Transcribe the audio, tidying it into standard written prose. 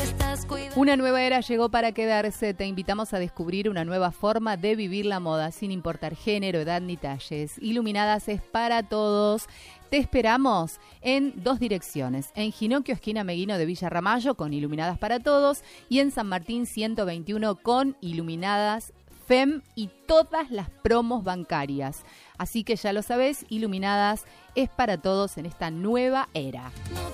Una nueva era llegó para quedarse. Te invitamos a descubrir una nueva forma de vivir la moda, sin importar género, edad ni talles. Iluminadas es para todos. Te esperamos en 2 direcciones. En Ginocchio, esquina Meguino de Villa Ramallo, con Iluminadas para todos. Y en San Martín 121, con Iluminadas FEM y todas las promos bancarias. Así que ya lo sabés, Iluminadas es para todos en esta nueva era.